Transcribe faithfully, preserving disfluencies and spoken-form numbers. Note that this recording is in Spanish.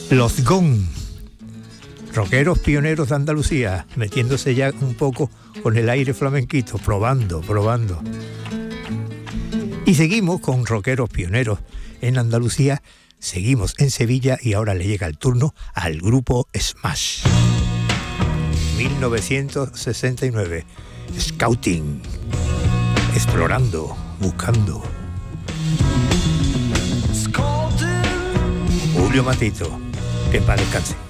Los Gong, rockeros pioneros de Andalucía, metiéndose ya un poco con el aire flamenquito, probando, probando. Y seguimos con rockeros pioneros en Andalucía, seguimos en Sevilla y ahora le llega el turno al grupo Smash. mil novecientos sesenta y nueve, Scouting, explorando, buscando. Julio Matito, que en paz descanse.